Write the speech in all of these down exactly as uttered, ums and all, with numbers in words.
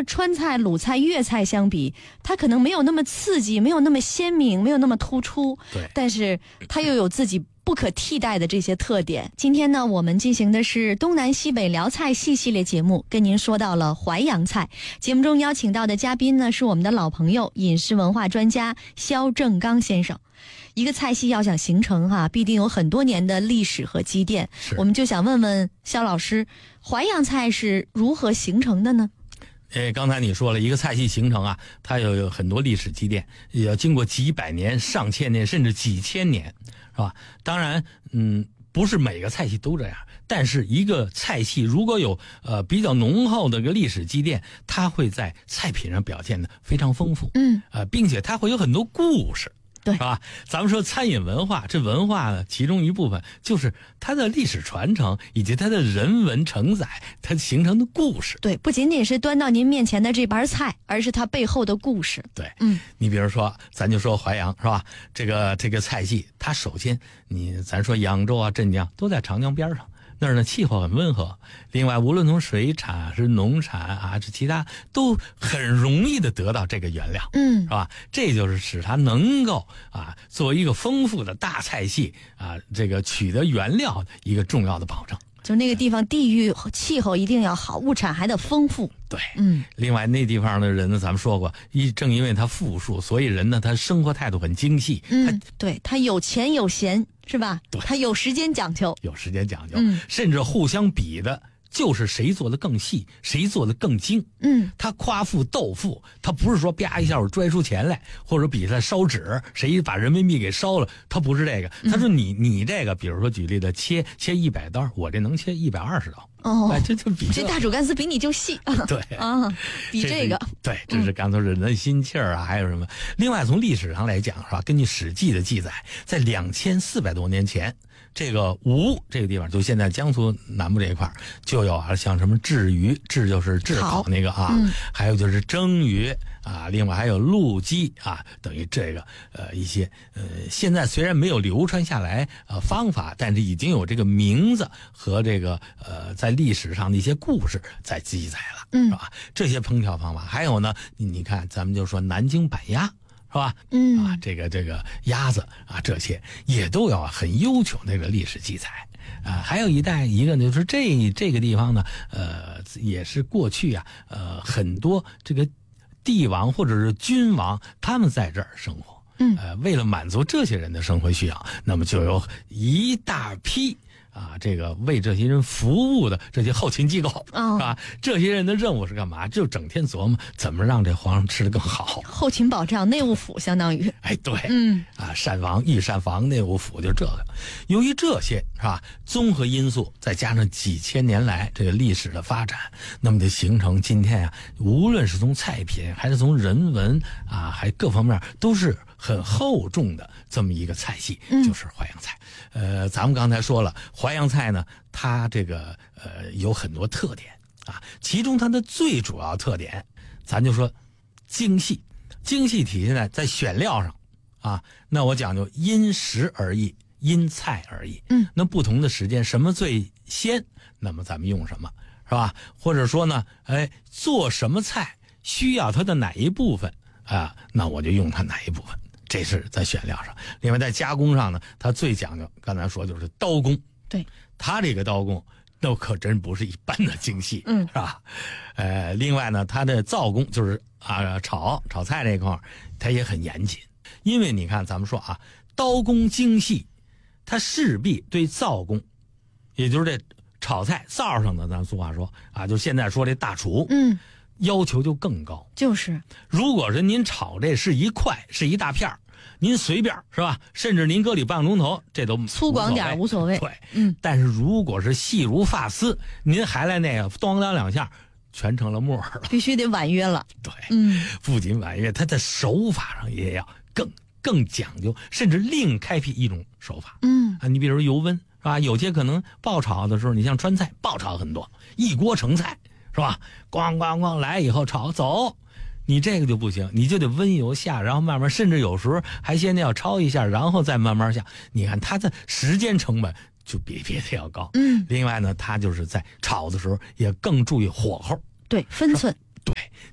川菜、鲁菜、粤菜相比，它可能没有那么刺激，没有那么鲜明，没有那么突出。 对， 但是它又有自己不可替代的这些特点。今天呢，我们进行的是东南西北辽菜系系列节目，跟您说到了淮扬菜。节目中邀请到的嘉宾呢，是我们的老朋友，饮食文化专家肖正刚先生。一个菜系要想形成哈、啊，必定有很多年的历史和积淀。我们就想问问肖老师，淮扬菜是如何形成的呢？ 诶，刚才你说了一个菜系形成啊，它有有很多历史积淀，也要经过几百年、上千年，甚至几千年，是吧？当然，嗯，不是每个菜系都这样，但是一个菜系如果有呃比较浓厚的个历史积淀，它会在菜品上表现的非常丰富， 嗯， 呃，并且它会有很多故事。 对， 是吧？咱们说餐饮文化，这文化呢，其中一部分就是它的历史传承以及它的人文承载，它形成的故事。 对，不仅仅是端到您面前的这盘菜，而是它背后的故事。 对， 嗯， 你比如说，咱就说淮扬是吧？这个这个菜系，它首先你咱说扬州啊、镇江都在长江边上。那儿呢气候很温和，另外无论从水产是农产啊，这其他都很容易的得到这个原料， 嗯， 是吧？这就是使它能够啊作为一个丰富的大菜系啊，这个取得原料的一个重要的保证。 就那个地方地域气候一定要好，物产还得丰富。 对， 嗯， 另外那地方的人呢，咱们说过，一正因为他富庶，所以人呢他生活态度很精细。 嗯，对，他有钱有闲，是吧？ 对， 他有时间讲究， 有时间讲究， 嗯， 甚至互相比的。就是谁做的更细，谁做的更精。 嗯， 他夸父斗富，他不是说啪一下我拽出钱来，或者比他烧纸，谁把人民币给烧了，他不是这个。他说你你这个，比如说举例的，切切一百刀，我这能切一百二十刀。 哦， 哎，这就比这大煮干丝比你就细。 对啊，比这个。 对，这是刚才人的心气儿啊，还有什么？另外从历史上来讲，是吧？根据《史记》的记载，在两千四百多年前。这个吴这个地方，就现在江苏南部这一块，就有啊，像什么鲫鱼，鲫就是炙烤那个啊， 嗯、 还有就是蒸鱼啊，另外还有陆鸡啊，等于这个呃一些呃，现在虽然没有流传下来呃方法，但是已经有这个名字和这个呃在历史上的一些故事在记载了， 嗯， 是吧？这些烹调方法，还有呢，你你看，咱们就说南京板鸭。是吧？ 嗯啊，这个这个鸭子啊，这些也都有很悠久那个历史记载啊。还有一代一个就是这这个地方呢，呃，也是过去啊，呃，很多这个帝王或者是君王他们在这儿生活， 嗯， 呃，为了满足这些人的生活需要，那么就有一大批。啊，这个为这些人服务的这些后勤机构， 哦、 是吧？这些人的任务是干嘛？就整天琢磨怎么让这皇上吃得更好。 后勤保障，内务府相当于。 哎，对， 嗯， 啊，膳房、御膳房、内务府就是这个。由于这些是吧，综合因素，再加上几千年来这个历史的发展，那么就形成今天啊，无论是从菜品还是从人文啊，还各方面都是很厚重的这么一个菜系，就是淮扬菜。嗯、呃，咱们刚才说了。淮扬菜呢，它这个呃有很多特点啊，其中它的最主要特点，咱就说精细，精细体现在在选料上啊。那我讲究因时而异，因菜而异。 嗯， 那不同的时间，什么最鲜，那么咱们用什么，是吧？或者说呢，哎，做什么菜需要它的哪一部分啊，那我就用它哪一部分。这是在选料上。另外在加工上呢，它最讲究，刚才说就是刀工。 对， 他这个刀工那可真不是一般的精细， 嗯， 是吧？呃，另外呢，他的灶工就是啊，炒炒菜这块他也很严谨，因为你看咱们说啊，刀工精细，他势必对灶工，也就是这炒菜灶上的，咱俗话说啊，就现在说这大厨， 嗯， 要求就更高。 就是如果是您炒这是一块是一大片儿。您随便是吧？甚至您搁里半个钟头，这都粗犷点无所谓。 对， 嗯。 但是如果是细如发丝，您还来那个咣当两下，全成了沫儿了。 必须得婉约了。 对， 嗯， 不仅婉约，它在手法上也要更更讲究，甚至另开辟一种手法。 嗯啊，你比如油温是吧？有些可能爆炒的时候，你像川菜爆炒很多，一锅成菜是吧？咣咣咣来以后炒走。你这个就不行，你就得温油下，然后慢慢，甚至有时候还先得要焯一下，然后再慢慢下。你看它的时间成本就比别的要高。 嗯， 另外呢，它就是在炒的时候也更注意火候， 对，分寸。 对，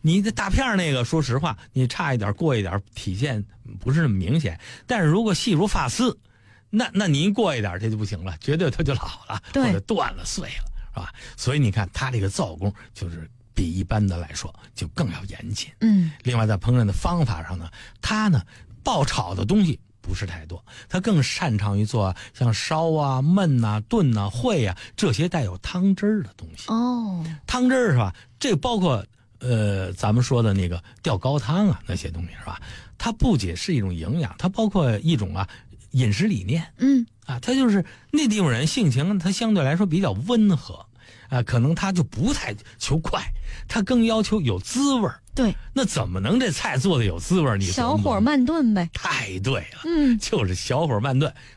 你这大片那个，说实话，你差一点过一点，体现不是那么明显。但是如果细如发丝，那那您过一点这就不行了，绝对它就老了，或者断了碎了，是吧？所以你看它这个造工就是比一般的来说就更要严谨。 嗯， 另外在烹饪的方法上呢，它呢爆炒的东西不是太多，它更擅长于做像烧啊、焖啊、炖啊、烩啊这些带有汤汁儿的东西。 哦， 汤汁儿是吧？这包括呃咱们说的那个吊高汤啊那些东西是吧？它不仅是一种营养，它包括一种啊饮食理念。 嗯啊，它就是那地方人性情，它相对来说比较温和。啊，可能他就不太求快，他更要求有滋味儿。 对， 那怎么能这菜做的有滋味儿？你小火慢炖呗。 太对了， 嗯， 就是小火慢炖。